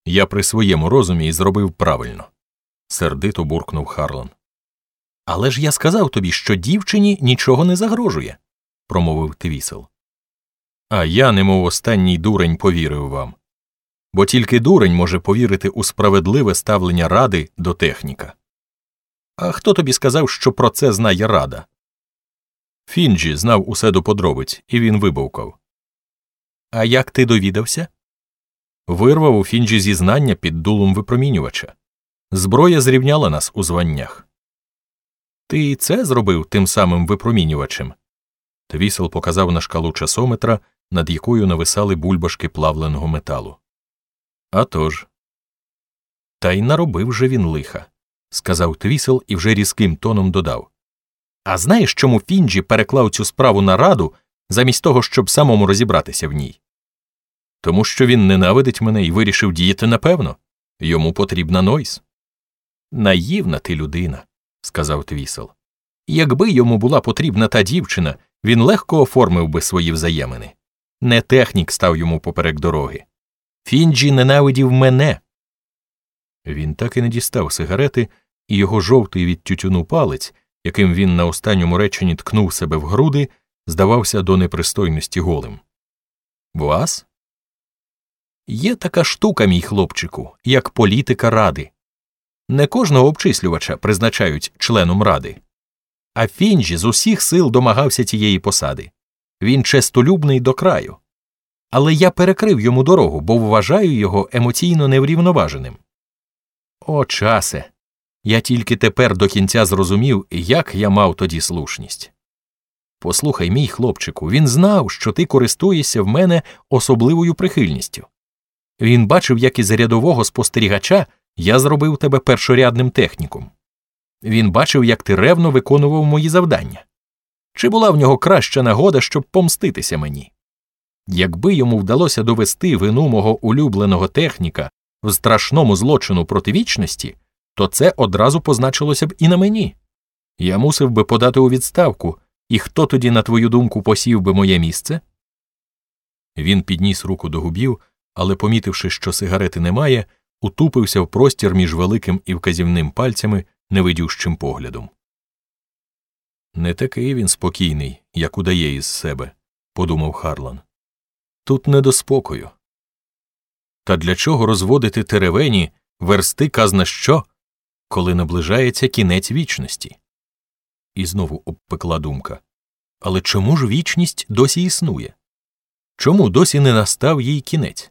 Я при своєму розумі і зробив правильно, – сердито буркнув Харлан. Але ж я сказав тобі, що дівчині нічого не загрожує, – промовив Твісел. А я, немов останній дурень, повірив вам. Бо тільки дурень може повірити у справедливе ставлення Ради до техніка. А хто тобі сказав, що про це знає Рада? Фінджі знав усе до подробиць, і він вибовкав. А як ти довідався? Вирвав у Фінджі зізнання під дулом випромінювача. Зброя зрівняла нас у званнях. Ти і це зробив тим самим випромінювачем? Твісел показав на шкалу часометра, над якою нависали бульбашки плавленого металу. А тож. Та й наробив же він лиха, – сказав Твісел і вже різким тоном додав. А знаєш, чому Фінджі переклав цю справу на Раду, замість того, щоб самому розібратися в ній? Тому що він ненавидить мене і вирішив діяти напевно. Йому потрібна Нойс. Наївна ти людина, – сказав Твісел. Якби йому була потрібна та дівчина, він легко оформив би свої взаємини. Не технік став йому поперек дороги. Фінджі ненавидів мене. Він так і не дістав сигарети, і його жовтий від тютюну палець, яким він на останньому реченні ткнув себе в груди, здавався до непристойності голим. Вас? Є така штука, мій хлопчику, як політика Ради. Не кожного обчислювача призначають членом Ради. А Фінджі з усіх сил домагався тієї посади. Він честолюбний до краю. Але я перекрив йому дорогу, бо вважаю його емоційно неврівноваженим. О, часе! Я тільки тепер до кінця зрозумів, як я мав тоді слушність. Послухай, мій хлопчику, він знав, що ти користуєшся в мене особливою прихильністю. Він бачив, як із рядового спостерігача я зробив тебе першорядним техніком. Він бачив, як ти ревно виконував мої завдання. Чи була в нього краща нагода, щоб помститися мені? Якби йому вдалося довести вину мого улюбленого техніка в страшному злочину проти вічності, то це одразу позначилося б і на мені. Я мусив би подати у відставку, і хто тоді, на твою думку, посів би моє місце? Він підніс руку до губів, але, помітивши, що сигарети немає, утупився в простір між великим і вказівним пальцями невидющим поглядом. Не такий він спокійний, як удає із себе, – подумав Харлан. Тут не до спокою. Та для чого розводити теревені, версти казна що, коли наближається кінець вічності? І знову обпекла думка. Але чому ж вічність досі існує? Чому досі не настав їй кінець?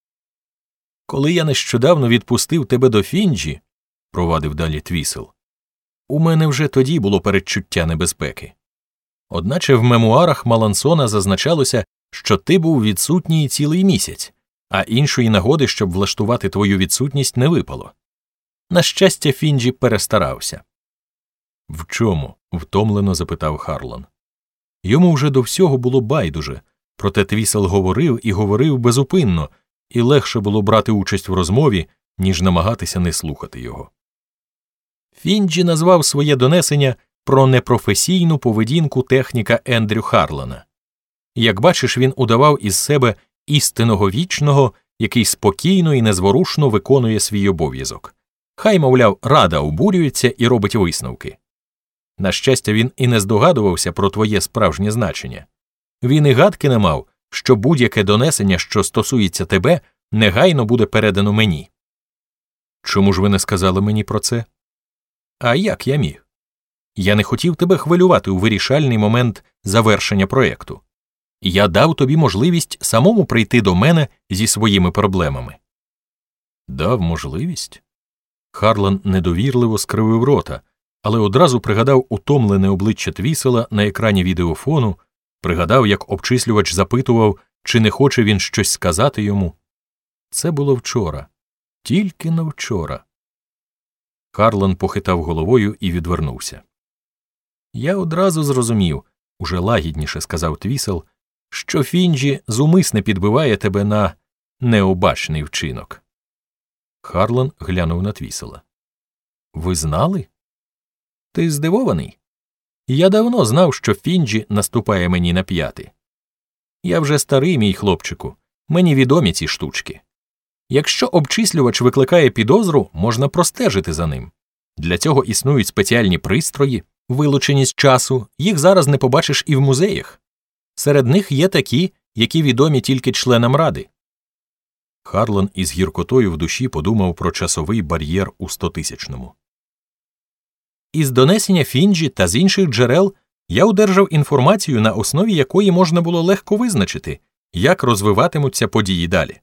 Коли я нещодавно відпустив тебе до Фінджі, – провадив далі Твісел, – у мене вже тоді було передчуття небезпеки. Одначе в мемуарах Малансона зазначалося, що ти був відсутній цілий місяць, а іншої нагоди, щоб влаштувати твою відсутність, не випало. На щастя, Фінджі перестарався. В чому? – втомлено запитав Харлан. Йому вже до всього було байдуже, проте Твісел говорив і говорив безупинно, і легше було брати участь в розмові, ніж намагатися не слухати його. Фінджі назвав своє донесення про непрофесійну поведінку техніка Ендрю Харлана. Як бачиш, він удавав із себе істинного вічного, який спокійно і незворушно виконує свій обов'язок. Хай, мовляв, Рада обурюється і робить висновки. На щастя, він і не здогадувався про твоє справжнє значення. Він і гадки не мав, що будь-яке донесення, що стосується тебе, негайно буде передано мені. Чому ж ви не сказали мені про це? А як я міг? Я не хотів тебе хвилювати у вирішальний момент завершення проєкту. Я дав тобі можливість самому прийти до мене зі своїми проблемами. Дав можливість? Харлан недовірливо скривив рота, але одразу пригадав утомлене обличчя Твісела на екрані відеофону, пригадав, як обчислювач запитував, чи не хоче він щось сказати йому. Це було вчора. Тільки на вчора. Харлан похитав головою і відвернувся. Я одразу зрозумів, уже лагідніше сказав Твісел, що Фінджі зумисне підбиває тебе на необачний вчинок. Харлан глянув на Твісела. Ви знали? Ти здивований? Я давно знав, що Фінджі наступає мені на п'яти. Я вже старий, мій хлопчику, мені відомі ці штучки. Якщо обчислювач викликає підозру, можна простежити за ним. Для цього існують спеціальні пристрої, вилучені з часу, їх зараз не побачиш і в музеях. Серед них є такі, які відомі тільки членам Ради. Харлан із гіркотою в душі подумав про часовий бар'єр у 100-тисячному. Із донесення Фінджі та з інших джерел я одержав інформацію, на основі якої можна було легко визначити, як розвиватимуться події далі.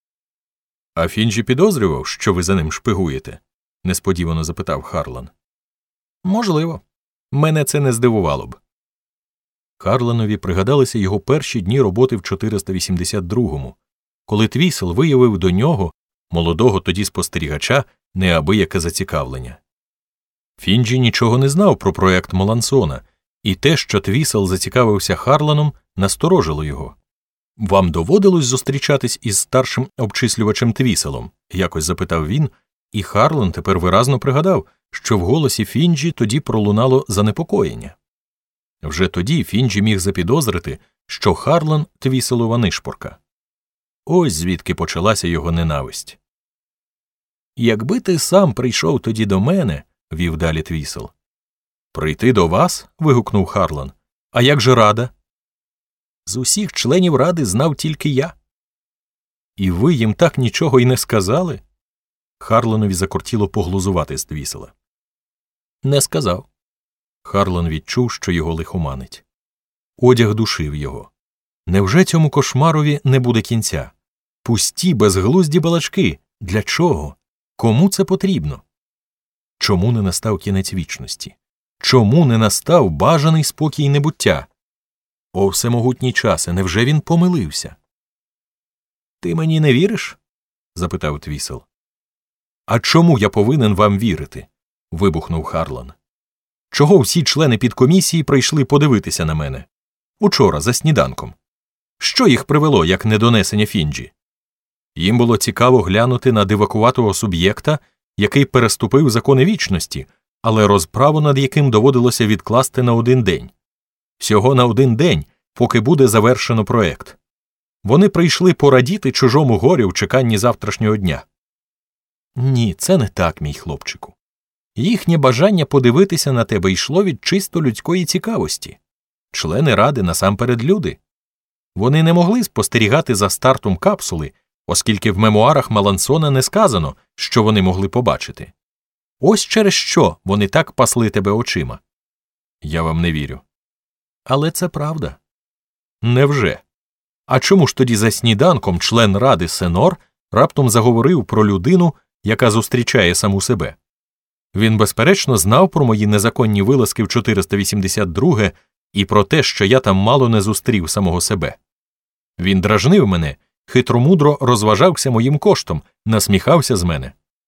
А Фінджі підозрював, що ви за ним шпигуєте? Несподівано запитав Харлан. Можливо. Мене це не здивувало б. Харланові пригадалися його перші дні роботи в 482-му, коли Твісел виявив до нього, молодого тоді спостерігача, неабияке зацікавлення. Фінджі нічого не знав про проект Малансона, і те, що Твісел зацікавився Харланом, насторожило його. «Вам доводилось зустрічатись із старшим обчислювачем Твіселом?» – якось запитав він, і Харлан тепер виразно пригадав, що в голосі Фінджі тоді пролунало занепокоєння. Вже тоді Фінджі міг запідозрити, що Харлан – Твіселова нишпорка. Ось звідки почалася його ненависть. «Якби ти сам прийшов тоді до мене», – вів далі Твісел. «Прийти до вас?» – вигукнув Харлан. «А як же Рада?» «З усіх членів Ради знав тільки я». «І ви їм так нічого й не сказали?» Харланові закортіло поглузувати з Твісела. «Не сказав». Харлан відчув, що його лихоманить. Одяг душив його. Невже цьому кошмарові не буде кінця? Пусті, безглузді балачки. Для чого? Кому це потрібно? Чому не настав кінець вічності? Чому не настав бажаний спокій небуття? О, всемогутній часе, невже він помилився? «Ти мені не віриш?» – запитав Твісел. «А чому я повинен вам вірити?» – вибухнув Харлан. «Чого всі члени підкомісії прийшли подивитися на мене? Учора, за сніданком. Що їх привело, як недонесення Фінджі? Їм було цікаво глянути на дивакуватого суб'єкта, який переступив закони вічності, але розправу над яким доводилося відкласти на один день. Всього на один день, поки буде завершено проект. Вони прийшли порадіти чужому горю в чеканні завтрашнього дня». «Ні, це не так, мій хлопчику. Їхнє бажання подивитися на тебе йшло від чисто людської цікавості. Члени Ради насамперед люди. Вони не могли спостерігати за стартом капсули, оскільки в мемуарах Малансона не сказано, що вони могли побачити. Ось через що вони так пасли тебе очима». «Я вам не вірю». «Але це правда». «Невже? А чому ж тоді за сніданком член Ради Сенор раптом заговорив про людину, яка зустрічає саму себе? Він, безперечно, знав про мої незаконні вилазки в 482 і про те, що я там мало не зустрів самого себе. Він дражнив мене, хитромудро розважався моїм коштом, насміхався з мене».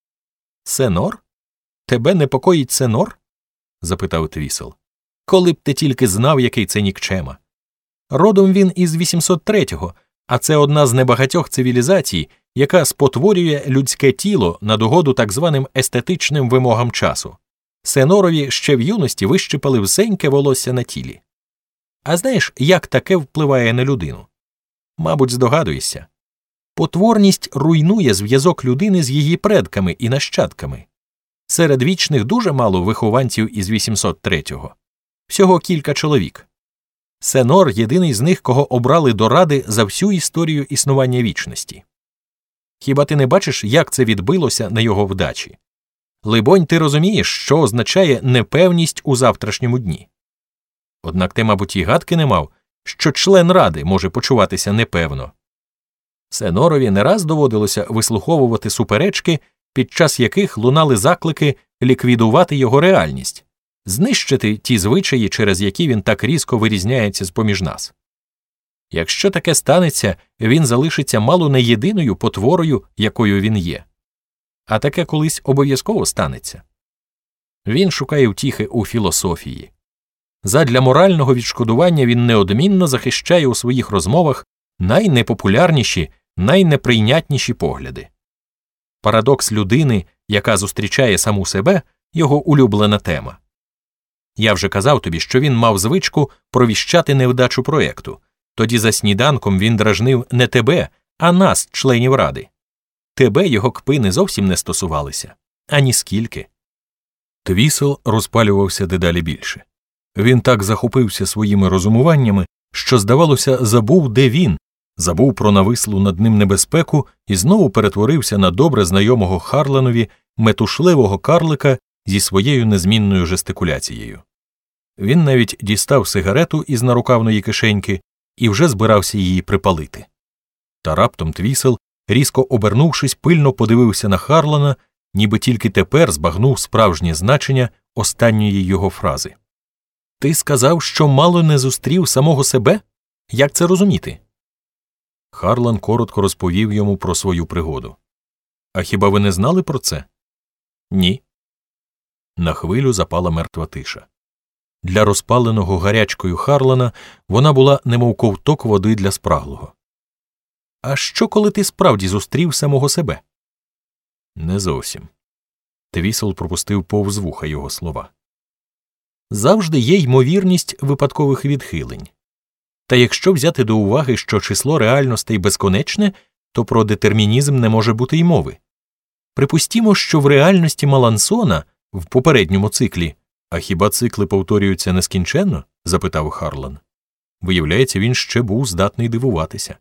«Сенор? Тебе непокоїть Сенор?» – запитав Твісел. «Коли б ти тільки знав, який це нікчема. Родом він із 803-го, а це одна з небагатьох цивілізацій, яка спотворює людське тіло на догоду так званим естетичним вимогам часу. Сенорові ще в юності вищипали всеньке волосся на тілі. А знаєш, як таке впливає на людину? Мабуть, здогадуєшся. Потворність руйнує зв'язок людини з її предками і нащадками. Серед вічних дуже мало вихованців із 803-го. Всього кілька чоловік. Сенор – єдиний з них, кого обрали до Ради за всю історію існування вічності. Хіба ти не бачиш, як це відбилося на його вдачі? Либонь, ти розумієш, що означає непевність у завтрашньому дні. Однак ти, мабуть, і гадки не мав, що член Ради може почуватися непевно. Сенорові не раз доводилося вислуховувати суперечки, під час яких лунали заклики ліквідувати його реальність, знищити ті звичаї, через які він так різко вирізняється з-поміж нас. Якщо таке станеться, він залишиться мало не єдиною потворою, якою він є. А таке колись обов'язково станеться. Він шукає втіхи у філософії. Задля морального відшкодування він неодмінно захищає у своїх розмовах найнепопулярніші, найнеприйнятніші погляди. Парадокс людини, яка зустрічає саму себе, його улюблена тема. Я вже казав тобі, що він мав звичку провіщати невдачу проєкту. Тоді за сніданком він дражнив не тебе, а нас, членів Ради. Тебе його кпини зовсім не стосувалися. Ані скільки. Твісел розпалювався дедалі більше. Він так захопився своїми розумуваннями, що, здавалося, забув, де він, забув про навислу над ним небезпеку і знову перетворився на добре знайомого Харленові метушливого карлика зі своєю незмінною жестикуляцією. Він навіть дістав сигарету із нарукавної кишеньки і вже збирався її припалити. Та раптом Твісел, різко обернувшись, пильно подивився на Харлана, ніби тільки тепер збагнув справжнє значення останньої його фрази. «Ти сказав, що мало не зустрів самого себе? Як це розуміти?» Харлан коротко розповів йому про свою пригоду. «А хіба ви не знали про це?» «Ні». На хвилю запала мертва тиша. Для розпаленого гарячкою Харлана вона була немов ковток води для спраглого. «А що, коли ти справді зустрів самого себе?» «Не зовсім». Твісел пропустив повз вуха його слова. «Завжди є ймовірність випадкових відхилень. Та якщо взяти до уваги, що число реальностей безконечне, то про детермінізм не може бути й мови. Припустімо, що в реальності Малансона, в попередньому циклі, а хіба цикли повторюються нескінченно? – запитав Харлан. Виявляється, він ще був здатний дивуватися.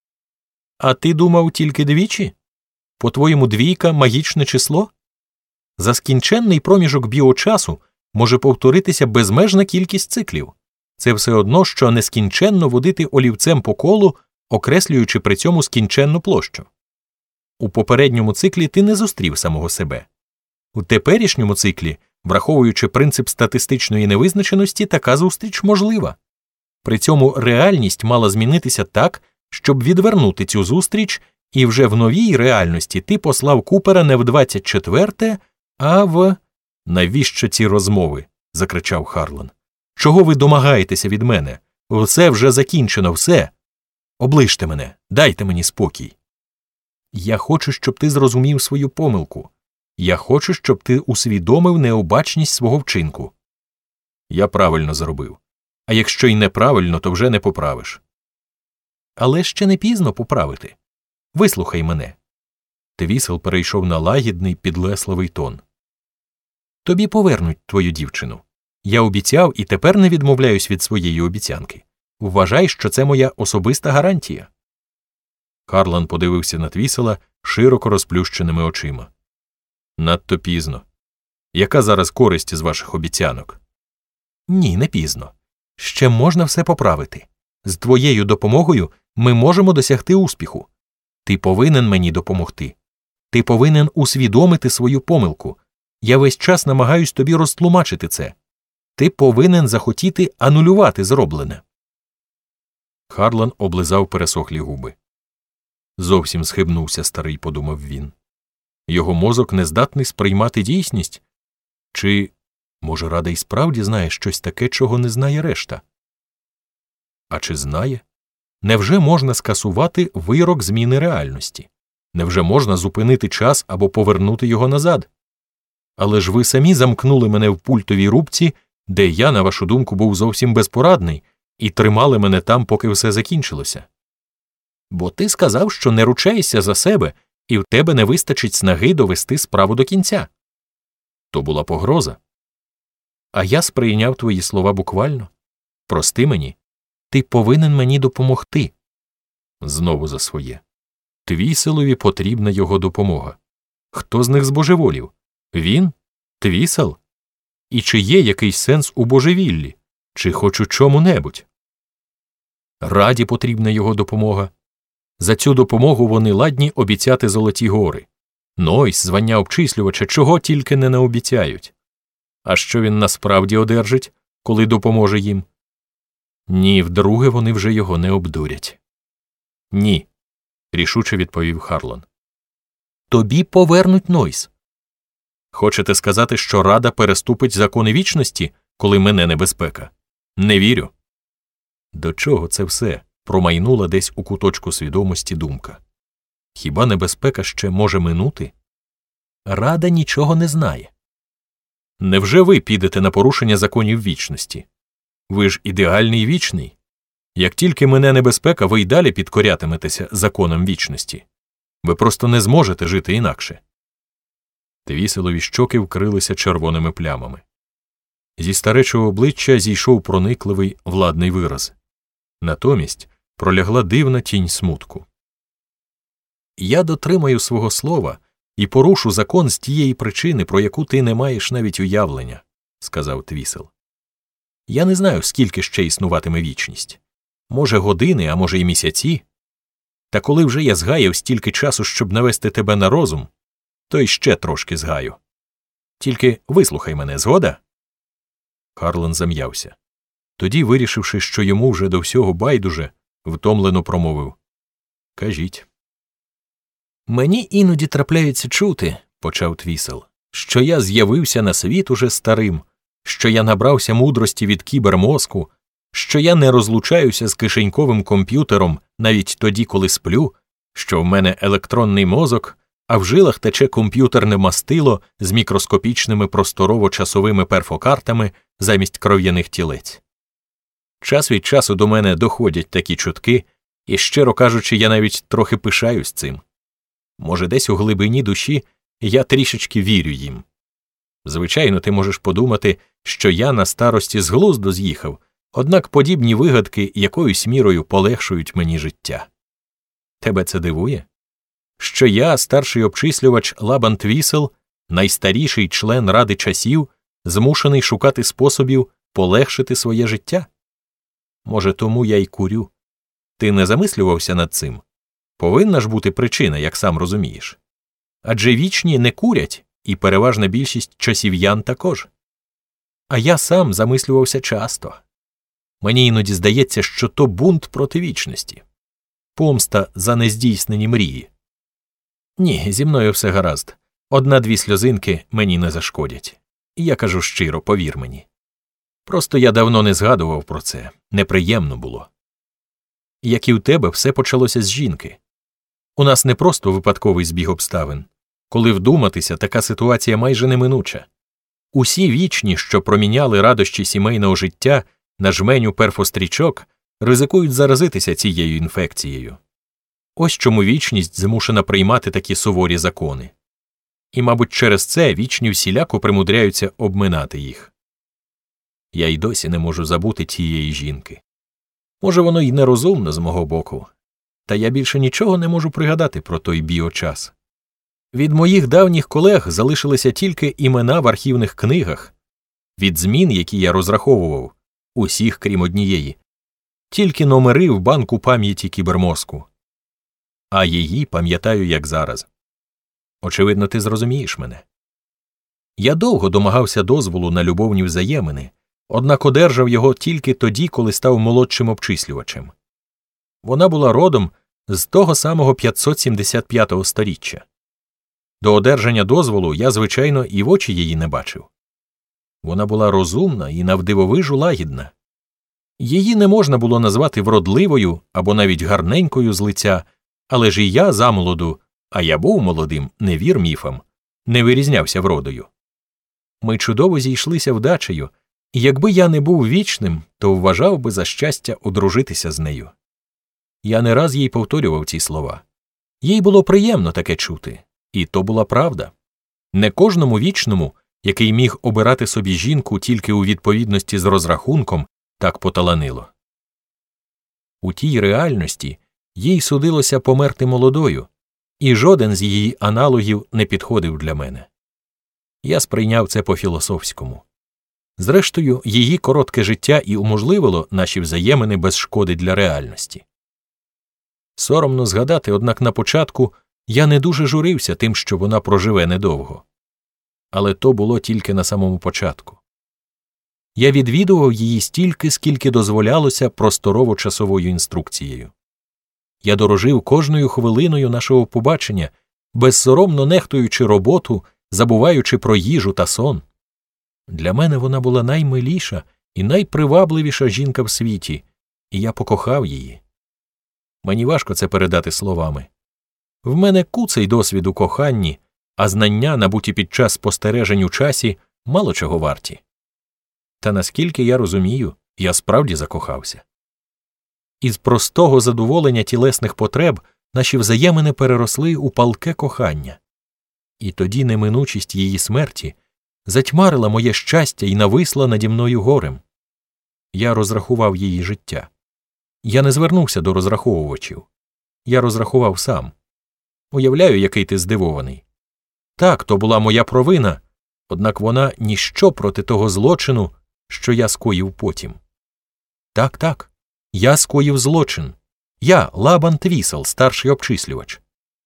«А ти думав тільки двічі? По-твоєму, двійка – магічне число? За скінченний проміжок біочасу може повторитися безмежна кількість циклів. Це все одно, що нескінченно водити олівцем по колу, окреслюючи при цьому скінченну площу. У попередньому циклі ти не зустрів самого себе. У теперішньому циклі, враховуючи принцип статистичної невизначеності, така зустріч можлива. При цьому реальність мала змінитися так, щоб відвернути цю зустріч, і вже в новій реальності ти послав Купера не в 24-те, а в… «Навіщо ці розмови?» – закричав Харлан. «Чого ви домагаєтеся від мене? Все вже закінчено, все. Оближте мене, дайте мені спокій. Я хочу, щоб ти зрозумів свою помилку. Я хочу, щоб ти усвідомив необачність свого вчинку. Я правильно зробив. А якщо й неправильно, то вже не поправиш. Але ще не пізно поправити. Вислухай мене». Твісел перейшов на лагідний, підлесливий тон. «Тобі повернуть твою дівчину. Я обіцяв і тепер не відмовляюсь від своєї обіцянки. Вважай, що це моя особиста гарантія». Харлан подивився на Твісела широко розплющеними очима. «Надто пізно. Яка зараз користь з ваших обіцянок?» «Ні, не пізно. Ще можна все поправити. З твоєю допомогою ми можемо досягти успіху. Ти повинен мені допомогти. Ти повинен усвідомити свою помилку. Я весь час намагаюсь тобі розтлумачити це. Ти повинен захотіти анулювати зроблене». Харлан облизав пересохлі губи. Зовсім схибнувся старий, подумав він. Його мозок не здатний сприймати дійсність? Чи, може, Рада й справді знає щось таке, чого не знає решта? А чи знає? Невже можна скасувати вирок зміни реальності? Невже можна зупинити час або повернути його назад? Але ж ви самі замкнули мене в пультовій рубці, де я, на вашу думку, був зовсім безпорадний, і тримали мене там, поки все закінчилося. Бо ти сказав, що не ручаєшся за себе, і в тебе не вистачить снаги довести справу до кінця. То була погроза. А я сприйняв твої слова буквально. Прости мені. Ти повинен мені допомогти. Знову за своє. Твіселові потрібна його допомога. Хто з них збожеволів? Він? Твісел? І чи є якийсь сенс у божевіллі? Чи хоч у чому-небудь? Раді потрібна його допомога. За цю допомогу вони ладні обіцяти золоті гори. Нойс, звання обчислювача, чого тільки не наобіцяють. А що він насправді одержить, коли допоможе їм? Ні, вдруге вони вже його не обдурять. Ні, рішуче відповів Харлан. Тобі повернуть Нойс. Хочете сказати, що Рада переступить закони вічності, коли мине небезпека? Не вірю. До чого це все? Промайнула десь у куточку свідомості думка. Хіба небезпека ще може минути? Рада нічого не знає. Невже ви підете на порушення законів вічності? Ви ж ідеальний вічний. Як тільки мине небезпека, ви й далі підкорятиметеся законам вічності. Ви просто не зможете жити інакше. Твіселові щоки вкрилися червоними плямами. Зі старечого обличчя зійшов проникливий владний вираз. Натомість пролягла дивна тінь смутку. «Я дотримаю свого слова і порушу закон з тієї причини, про яку ти не маєш навіть уявлення», – сказав Твісел. «Я не знаю, скільки ще існуватиме вічність. Може, години, а може й місяці. Та коли вже я згаяв стільки часу, щоб навести тебе на розум, то й ще трошки згаю. Тільки вислухай мене, згода?» Харлан зам'явся. Тоді, вирішивши, що йому вже до всього байдуже, втомлено промовив: «Кажіть». «Мені іноді трапляється чути, – почав Твісел, – що я з'явився на світ уже старим, що я набрався мудрості від кібермозку, що я не розлучаюся з кишеньковим комп'ютером навіть тоді, коли сплю, що в мене електронний мозок, а в жилах тече комп'ютерне мастило з мікроскопічними просторово-часовими перфокартами замість кров'яних тілець. Час від часу до мене доходять такі чутки, і, щиро кажучи, я навіть трохи пишаюсь цим. Може, десь у глибині душі я трішечки вірю їм. Звичайно, ти можеш подумати, що я на старості з глузду з'їхав, однак подібні вигадки якоюсь мірою полегшують мені життя. Тебе це дивує? Що я, старший обчислювач Лабан Твісел, найстаріший член Ради часів, змушений шукати способів полегшити своє життя? Може, тому я й курю. Ти не замислювався над цим? Повинна ж бути причина, як сам розумієш. Адже вічні не курять, і переважна більшість часів'ян також. А я сам замислювався часто. Мені іноді здається, що то бунт проти вічності. Помста за нездійснені мрії. Ні, зі мною все гаразд. Одна-дві сльозинки мені не зашкодять. І я кажу щиро, повір мені. Просто я давно не згадував про це. Неприємно було. Як і в тебе, все почалося з жінки. У нас не просто випадковий збіг обставин. Коли вдуматися, така ситуація майже неминуча. Усі вічні, що проміняли радощі сімейного життя на жменю перфострічок, ризикують заразитися цією інфекцією. Ось чому вічність змушена приймати такі суворі закони. І, мабуть, через це вічні всіляко примудряються обминати їх. Я й досі не можу забути тієї жінки. Може, воно й нерозумно з мого боку, та я більше нічого не можу пригадати про той біочас. Від моїх давніх колег залишилися тільки імена в архівних книгах, від змін, які я розраховував, усіх крім однієї, тільки номери в банку пам'яті кібермозку. А її пам'ятаю, як зараз. Очевидно, ти зрозумієш мене. Я довго домагався дозволу на любовні взаємини, однак одержав його тільки тоді, коли став молодшим обчислювачем. Вона була родом з того самого 575-го сторіччя. До одержання дозволу я, звичайно, і в очі її не бачив. Вона була розумна і навдивовижу лагідна. Її не можна було назвати вродливою або навіть гарненькою з лиця, але ж і я замолоду, а я був молодим, не вір міфам, не вирізнявся вродою. Ми чудово зійшлися вдачею, і якби я не був вічним, то вважав би за щастя одружитися з нею. Я не раз їй повторював ці слова. Їй було приємно таке чути, і то була правда. Не кожному вічному, який міг обирати собі жінку тільки у відповідності з розрахунком, так поталанило. У тій реальності їй судилося померти молодою, і жоден з її аналогів не підходив для мене. Я сприйняв це по-філософському. Зрештою, її коротке життя і уможливило наші взаємини без шкоди для реальності. Соромно згадати, однак на початку я не дуже журився тим, що вона проживе недовго. Але то було тільки на самому початку. Я відвідував її стільки, скільки дозволялося просторово-часовою інструкцією. Я дорожив кожною хвилиною нашого побачення, безсоромно нехтуючи роботу, забуваючи про їжу та сон. Для мене вона була наймиліша і найпривабливіша жінка в світі, і я покохав її. Мені важко це передати словами. В мене куций досвід у коханні, а знання, набуті під час спостережень у часі, мало чого варті. Та наскільки я розумію, я справді закохався. Із простого задоволення тілесних потреб наші взаємини переросли у палке кохання. І тоді неминучість її смерті затьмарила моє щастя і нависла наді мною горем. Я розрахував її життя. Я не звернувся до розраховувачів. Я розрахував сам. Уявляю, який ти здивований. Так, то була моя провина, однак вона ніщо проти того злочину, що я скоїв потім. Так, я скоїв злочин. Я, Лабан Твісел, старший обчислювач.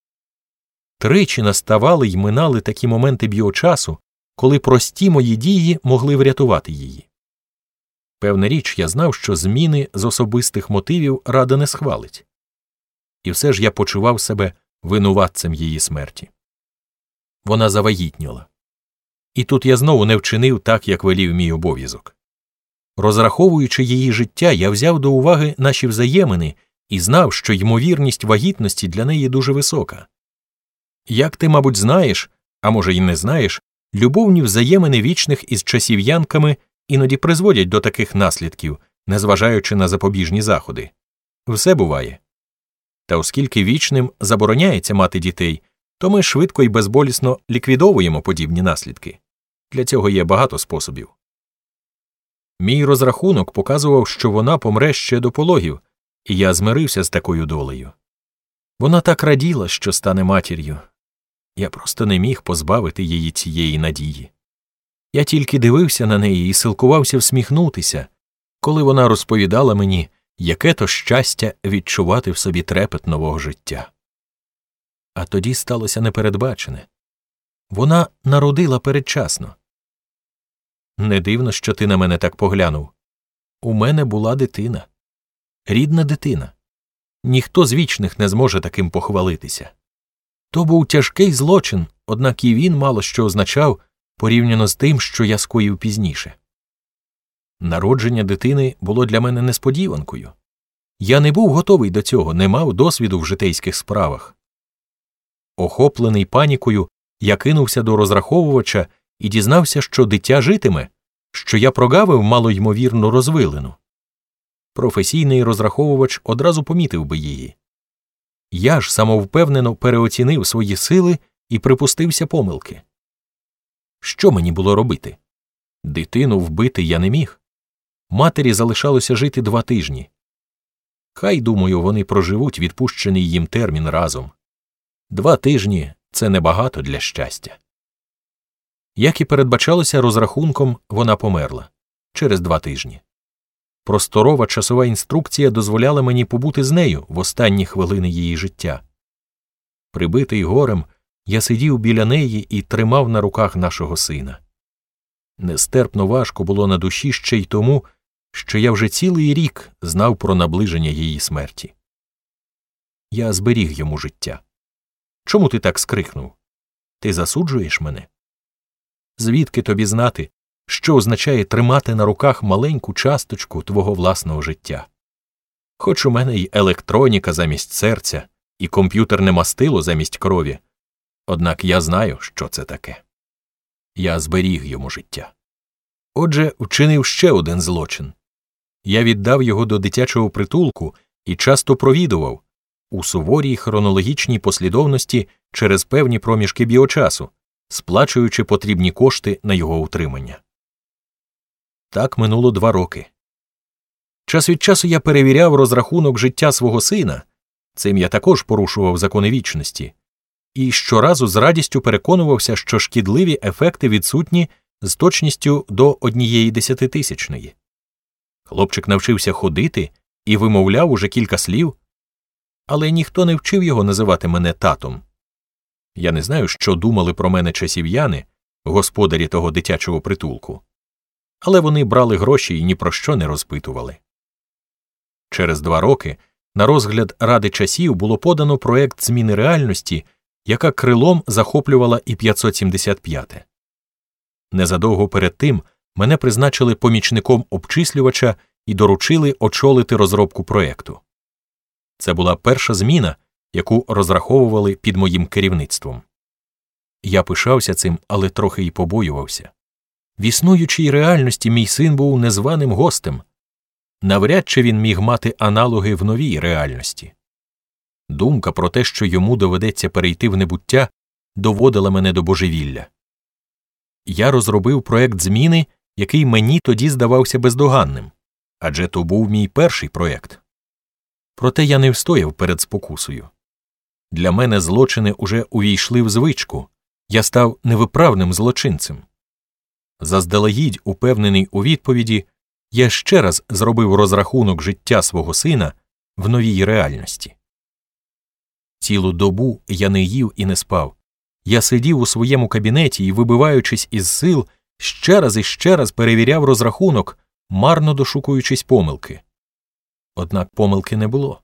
Тричі наставали й минали такі моменти біочасу, коли прості мої дії могли врятувати її. Певна річ, я знав, що зміни з особистих мотивів Рада не схвалить. І все ж я почував себе винуватцем її смерті. Вона завагітніла. І тут я знову не вчинив так, як велів мій обов'язок. Розраховуючи її життя, я взяв до уваги наші взаємини і знав, що ймовірність вагітності для неї дуже висока. Як ти, мабуть, знаєш, а може й не знаєш, любовні взаємини вічних із часів'янками іноді призводять до таких наслідків, незважаючи на запобіжні заходи. Все буває. Та оскільки вічним забороняється мати дітей, то ми швидко і безболісно ліквідовуємо подібні наслідки. Для цього є багато способів. Мій розрахунок показував, що вона помре ще до пологів, і я змирився з такою долею. Вона так раділа, що стане матір'ю. Я просто не міг позбавити її цієї надії. Я тільки дивився на неї і силкувався всміхнутися, коли вона розповідала мені, яке то щастя відчувати в собі трепет нового життя. А тоді сталося непередбачене. Вона народила передчасно. Не дивно, що ти на мене так поглянув. У мене була дитина. Рідна дитина. Ніхто з вічних не зможе таким похвалитися. То був тяжкий злочин, однак і він мало що означав порівняно з тим, що я скоїв пізніше. Народження дитини було для мене несподіванкою. Я не був готовий до цього, не мав досвіду в житейських справах. Охоплений панікою, я кинувся до розраховувача і дізнався, що дитя житиме, що я прогавив малоймовірну розвилину. Професійний розраховувач одразу помітив би її. Я ж самовпевнено переоцінив свої сили і припустився помилки. Що мені було робити? Дитину вбити я не міг. Матері залишалося жити 2 тижні. Хай, думаю, вони проживуть відпущений їм термін разом. 2 тижні – це небагато для щастя. Як і передбачалося розрахунком, вона померла. Через 2 тижні. Просторова часова інструкція дозволяла мені побути з нею в останні хвилини її життя. Прибитий горем, я сидів біля неї і тримав на руках нашого сина. Нестерпно важко було на душі ще й тому, що я вже цілий рік знав про наближення її смерті. Я зберіг йому життя. Чому ти так скрикнув? Ти засуджуєш мене? Звідки тобі знати, що означає тримати на руках маленьку часточку твого власного життя? Хоч у мене й електроніка замість серця, і комп'ютерне мастило замість крові, однак я знаю, що це таке. Я зберіг йому життя. Отже, вчинив ще один злочин. Я віддав його до дитячого притулку і часто провідував у суворій хронологічній послідовності через певні проміжки біочасу, сплачуючи потрібні кошти на його утримання. Так минуло 2 роки. Час від часу я перевіряв розрахунок життя свого сина, цим я також порушував закони вічності, і щоразу з радістю переконувався, що шкідливі ефекти відсутні з точністю до 1/100000. Хлопчик навчився ходити і вимовляв уже кілька слів, але ніхто не вчив його називати мене татом. Я не знаю, що думали про мене часів'яни, господарі того дитячого притулку, але вони брали гроші і ні про що не розпитували. Через 2 роки на розгляд Ради часів було подано проект зміни реальності, яка крилом захоплювала і 575. Незадовго перед тим мене призначили помічником обчислювача і доручили очолити розробку проекту. Це була перша зміна, яку розраховували під моїм керівництвом. Я пишався цим, але трохи й побоювався. В існуючій реальності мій син був незваним гостем. Навряд чи він міг мати аналоги в новій реальності. Думка про те, що йому доведеться перейти в небуття, доводила мене до божевілля. Я розробив проект зміни, який мені тоді здавався бездоганним, адже то був мій перший проект. Проте я не встояв перед спокусою. Для мене злочини уже увійшли в звичку, я став невиправним злочинцем. Заздалегідь упевнений у відповіді, я ще раз зробив розрахунок життя свого сина в новій реальності. Цілу добу я не їв і не спав. Я сидів у своєму кабінеті і, вибиваючись із сил, ще раз і ще раз перевіряв розрахунок, марно дошукуючись помилки. Однак помилки не було.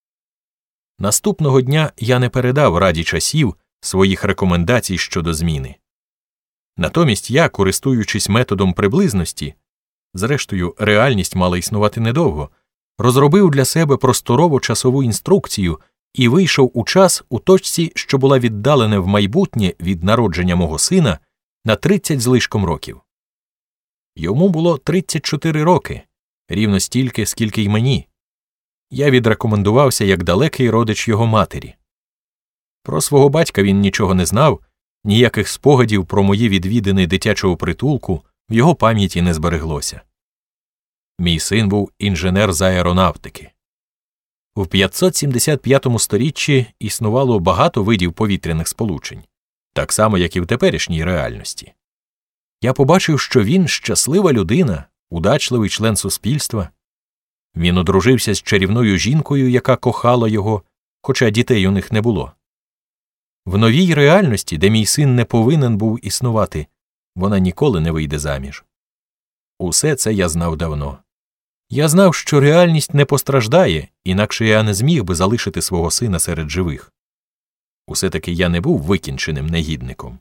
Наступного дня я не передав Раді часів своїх рекомендацій щодо зміни. Натомість я, користуючись методом приблизності, зрештою, реальність мала існувати недовго, розробив для себе просторово-часову інструкцію і вийшов у час у точці, що була віддалена в майбутнє від народження мого сина на 30 з лишком років. Йому було 34 роки, рівно стільки, скільки й мені. Я відрекомендувався як далекий родич його матері. Про свого батька він нічого не знав, ніяких спогадів про мої відвідини дитячого притулку в його пам'яті не збереглося. Мій син був інженер з аеронавтики. В 575 сторіччі існувало багато видів повітряних сполучень, так само, як і в теперішній реальності. Я побачив, що він щаслива людина, удачливий член суспільства. Він одружився з чарівною жінкою, яка кохала його, хоча дітей у них не було. В новій реальності, де мій син не повинен був існувати, вона ніколи не вийде заміж. Усе це я знав давно. Я знав, що реальність не постраждає, інакше я не зміг би залишити свого сина серед живих. Усе-таки я не був викінченим негідником.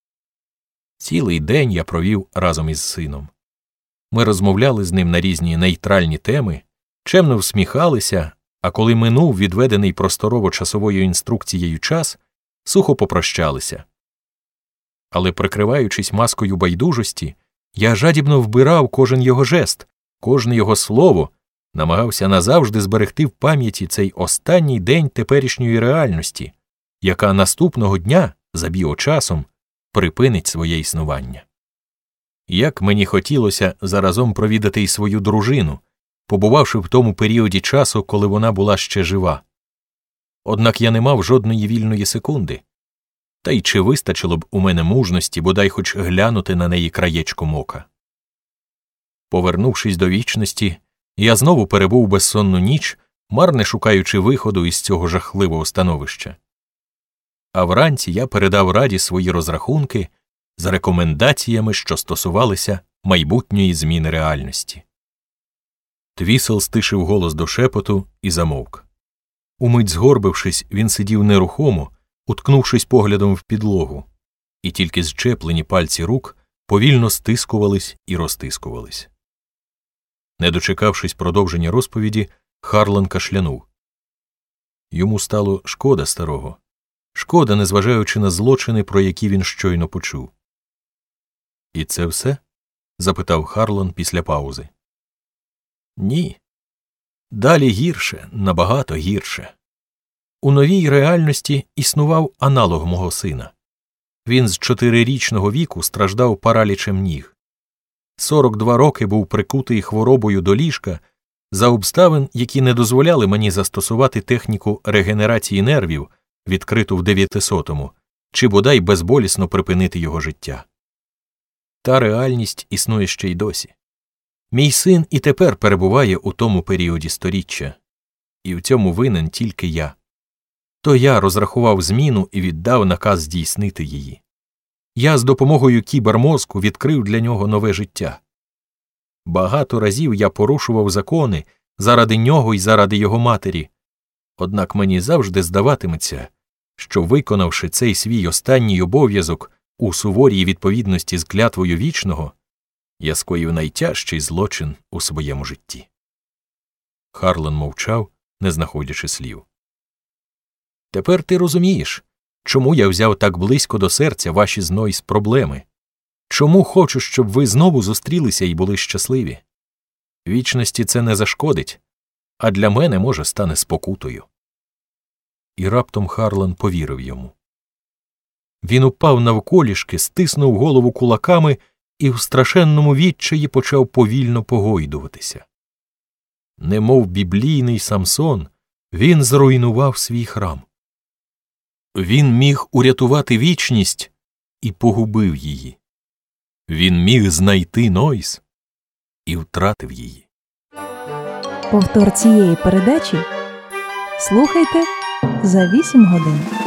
Цілий день я провів разом із сином. Ми розмовляли з ним на різні нейтральні теми, чемно всміхалися, а коли минув відведений просторово-часовою інструкцією час, сухо попрощалися. Але, прикриваючись маскою байдужості, я жадібно вбирав кожен його жест, кожне його слово, намагався назавжди зберегти в пам'яті цей останній день теперішньої реальності, яка наступного дня, за біочасом, припинить своє існування. Як мені хотілося заразом провідати й свою дружину, побувавши в тому періоді часу, коли вона була ще жива. Однак я не мав жодної вільної секунди. Та й чи вистачило б у мене мужності бодай хоч глянути на неї краєчком ока. Повернувшись до вічності, я знову перебув безсонну ніч, марне шукаючи виходу із цього жахливого становища. А вранці я передав Раді свої розрахунки з рекомендаціями, що стосувалися майбутньої зміни реальності. Твісел стишив голос до шепоту і замовк. Умить згорбившись, він сидів нерухомо, уткнувшись поглядом в підлогу, і тільки зчеплені пальці рук повільно стискувались і розтискувались. Не дочекавшись продовження розповіді, Харлан кашлянув. Йому стало шкода старого. Шкода, незважаючи на злочини, про які він щойно почув. «І це все?» – запитав Харлан після паузи. «Ні. Далі гірше, набагато гірше. У новій реальності існував аналог мого сина. Він з 4-річного віку страждав паралічем ніг. 42 роки був прикутий хворобою до ліжка за обставин, які не дозволяли мені застосувати техніку регенерації нервів, відкриту в 900-му, чи бодай безболісно припинити його життя. Та реальність існує ще й досі. Мій син і тепер перебуває у тому періоді сторіччя, і в цьому винен тільки я. То я розрахував зміну і віддав наказ здійснити її. Я з допомогою кібермозку відкрив для нього нове життя. Багато разів я порушував закони заради нього і заради його матері, однак мені завжди здаватиметься, що, виконавши цей свій останній обов'язок у суворій відповідності з клятвою вічного, я скоїв найтяжчий злочин у своєму житті. Харлан мовчав, не знаходячи слів. «Тепер ти розумієш, чому я взяв так близько до серця ваші з Нойс проблеми? Чому хочу, щоб ви знову зустрілися і були щасливі? Вічності це не зашкодить, а для мене, може, стане спокутою». І раптом Харлан повірив йому. Він упав навколішки, стиснув голову кулаками і в страшенному відчаї почав повільно погойдуватися. Немов біблійний Самсон, він зруйнував свій храм. Він міг урятувати вічність і погубив її. Він міг знайти Нойс і втратив її. Повтор цієї передачі слухайте за 8 годин.